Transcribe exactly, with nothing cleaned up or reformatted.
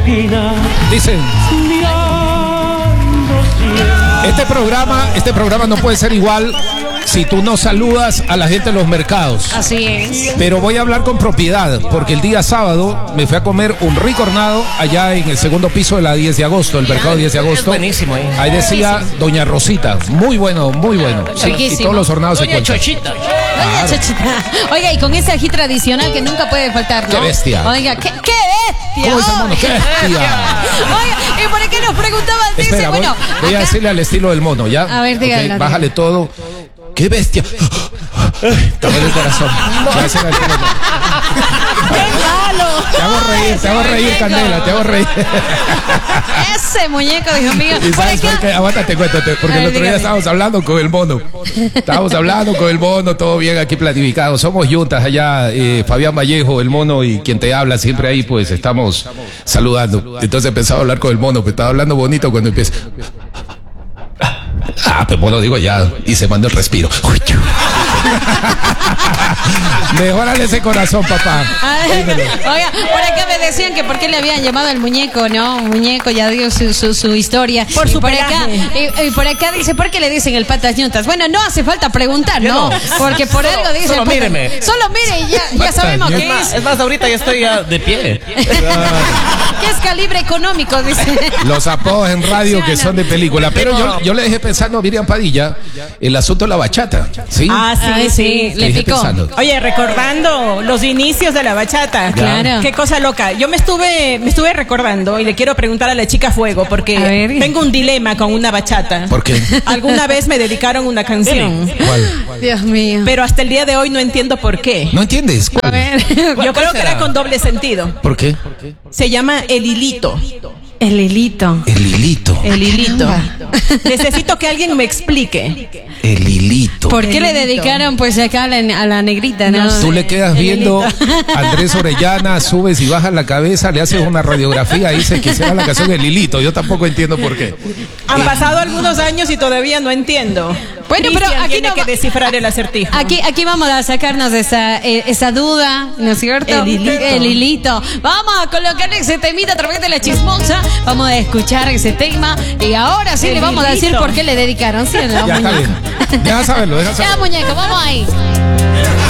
esquina. Dicen, este programa, este programa no puede ser igual si tú no saludas a la gente en los mercados. Así es. Pero voy a hablar con propiedad, porque el día sábado me fui a comer un rico hornado allá en el segundo piso de la diez de agosto, el mercado diez de agosto. Es buenísimo, ¿eh? Ahí decía Doña Rosita, muy bueno, muy bueno. Riquísimo. Y todos los hornados se Doña cuentan. Chochita. Oiga, Chochita. Oiga, y con ese ají tradicional que nunca puede faltar, ¿no? ¡Qué bestia! Oiga, qué, qué bestia. ¿Cómo dice el mono? ¡Qué bestia! Oiga, ¿y por qué nos preguntaban? Dice, Espera, voy, bueno, voy a acá- decirle al estilo del mono, ¿ya? A ver, dígalo, Ok, dígalo. bájale todo. ¡Qué bestia! Tome el corazón. Voy a hacer al estilo del mono. ¡Qué malo! Te hago reír, te hago reír, muñeco. Candela, te hago reír. Ese muñeco, Dios mío. ¿Y Por sabes acá- por qué? Aguántate, cuéntate, porque A el ver, otro día dígame. estábamos hablando con el mono. Estábamos hablando con el mono, todo bien aquí planificado. Somos yuntas allá, eh, Fabián Vallejo, el mono y quien te habla siempre ahí, pues estamos saludando. Entonces empezaba a hablar con el mono, pues estaba hablando bonito cuando empieza. Ah, pues mono, digo ya, y se manda el respiro. Mejórale ese corazón, papá. Ay, oiga, por acá me decían que por qué le habían llamado al muñeco, ¿no? Un muñeco, ya dio su, su, su historia. Por y su por acá, pelaje. y, y por acá dice, ¿por qué le dicen el patas ñuntas? Bueno, no hace falta preguntar, Yo ¿no? no. Porque por Solo- algo dice. solo patas- míreme. Solo mire y ya, ya Patas sabemos ñuntas. que Es es, más, es más, ahorita ya estoy ya de pie. que es calibre económico, dice. Los apodos en radio que son de película. Pero yo, yo le dejé pensando a Miriam Padilla el asunto de la bachata. ¿Sí? Ah, sí, Ay, sí. sí, Le le dejé picó. pensando. Oye, recordando los inicios de la bachata. Claro. Qué cosa loca. Yo me estuve, me estuve recordando y le quiero preguntar a la chica Fuego porque A ver. tengo un dilema con una bachata. ¿Por qué? Alguna vez me dedicaron una canción, ¿Cuál? Dios mío. pero hasta el día de hoy no entiendo por qué. ¿No entiendes? A ¿Cuál? ver. Yo creo que era con doble sentido. ¿Por qué? Se llama El Hilito. El hilito. El hilito. El Hilito. Necesito que alguien me explique. El hilito. ¿Por qué le dedicaron pues acá a la, a la negrita, no? Tú le quedas El viendo hilito. a Andrés Orellana, subes y bajas la cabeza, le haces una radiografía y dice que será la canción El Hilito. Yo tampoco entiendo por qué. Han pasado algunos años y todavía no entiendo. Bueno, pero Cristian aquí tiene no que va- descifrar el acertijo. Aquí, aquí vamos a sacarnos esa, eh, esa duda, ¿no es cierto? El hilito. El hilito. Vamos a colocarle ese temita a través de la chismosa. Vamos a escuchar ese tema. Y ahora sí El le vamos a decir hilito. por qué le dedicaron. ¿Sí o no, Ya está muñeco? bien. Deja saberlo, deja Ya, saberlo. muñeco, vamos ahí.